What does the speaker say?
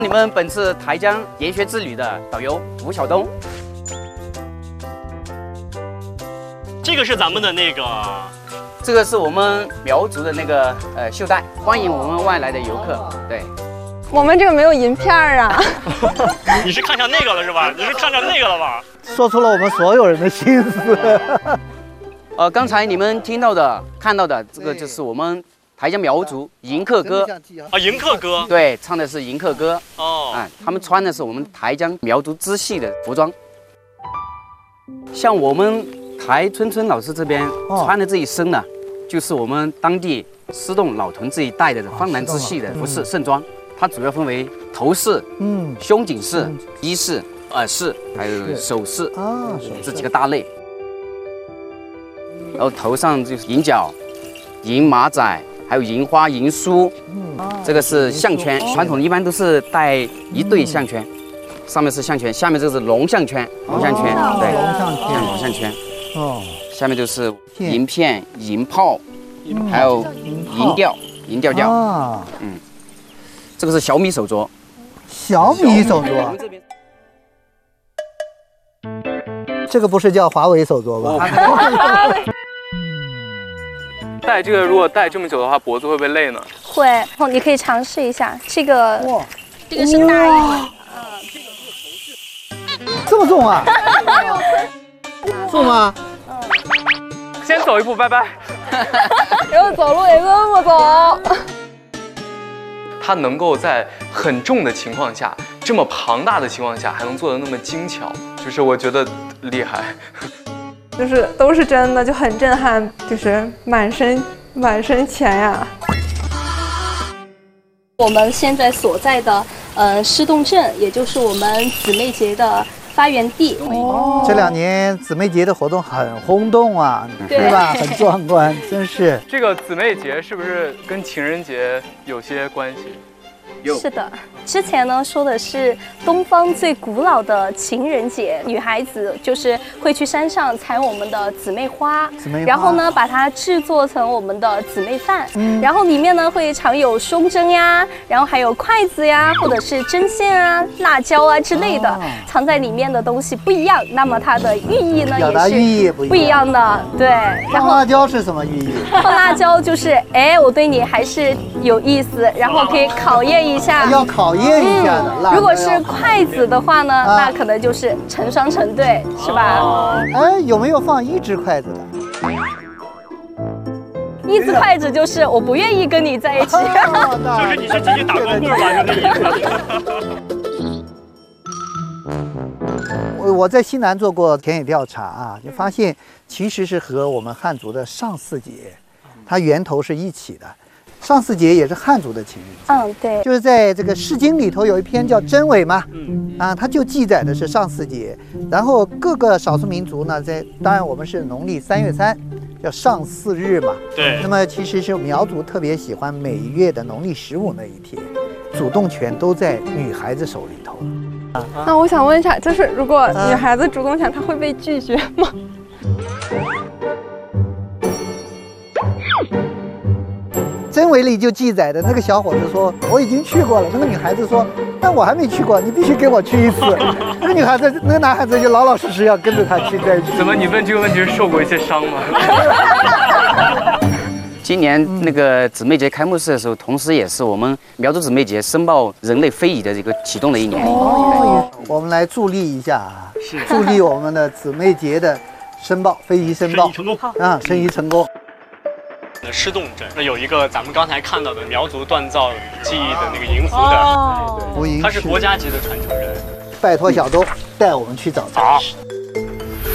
你们本次台江研学之旅的导游吴晓东。 这个是咱们的那个， 这个是我们苗族的那个袖带，欢迎我们外来的游客。对， 我们这个没有银片啊。 你是看上那个了是吧？你是看上那个了吧？ 说出了我们所有人的心思。 刚才你们听到的、看到的，这个就是我们台江苗族迎客歌啊，迎客歌。 对，唱的是迎客歌。 哦， 他们穿的是我们台江苗族支系的服装。像我们台春老师这边穿的这一身呢，就是我们当地施洞老屯这一带的方南支系的服饰盛装。它主要分为头饰、胸颈饰、衣饰、耳饰，还有首饰这几个大类。然后头上就是银角、银马仔，还有银花、银梳。这个是项圈，传统一般都是戴一对项圈，上面是项圈，下面这是龙项圈，龙项圈，对，龙项圈。哦，下面就是银片、银炮，还有银吊、银吊吊。这个是小米手镯。 小米手镯。这个不是叫华为手镯吧？ 戴这个如果戴这么久的话，脖子会不会累呢？ 会，你可以尝试一下。这个是大一点。 这么重啊？重吗？ 先走一步，拜拜。 然后走路也这么走。 它能够在很重的情况下，这么庞大的情况下，还能做得那么精巧，就是我觉得厉害。 就是都是真的，就很震撼，就是满身钱呀。 我们现在所在的施洞镇，也就是我们姊妹节的发源地。 这2年姊妹节的活动很轰动啊，对吧？很壮观，真是。 这个姊妹节是不是跟情人节有些关系？ 是的，之前呢说的是东方最古老的情人节，女孩子就是会去山上采我们的姊妹花，然后呢把它制作成我们的姊妹饭，然后里面呢会藏有胸针呀，然后还有筷子呀，或者是针线啊、辣椒啊之类的，藏在里面的东西不一样，那么它的寓意呢也是不一样的。对，然后放辣椒是什么寓意？ 放辣椒就是我对你还是有意思，然后可以考验一下， 要考验一下的。 如果是筷子的话呢，那可能就是成双成对，是吧？ 有没有放1只筷子的 ？1只筷子就是我不愿意跟你在一起， 就是你是进去打光棍吧，就那意思。 我在西南做过田野调查啊，就发现其实是和我们汉族的上巳节，它源头是一起的。上巳节也是汉族的情人节， 对， 就是在这个《诗经》里头有一篇叫《真伪》嘛，它就记载的是上巳节，然后各个少数民族呢，当然我们是农历3月3，叫上巳日嘛， 对， 那么其实是苗族特别喜欢每月的农历15那一天，主动权都在女孩子手里头。 那我想问一下，就是如果女孩子主动权，她会被拒绝吗？ 真伪里就记载的那个小伙子说我已经去过了，那个女孩子说但我还没去过，你必须跟我去一次。那个男孩子就老老实实要跟着他去在一起。 怎么你问这个问题是受过一些伤吗？ 今年那个姊妹节开幕式的时候，同时也是我们苗族姊妹节申报人类非遗的这个启动的一年。 我们来助力一下啊，助力我们的姊妹节的申报非遗申报申遗成功。 施洞镇那有一个咱们刚才看到的苗族锻造技艺的那个银壶的，他是国家级的传承人。 拜托小东带我们去找他。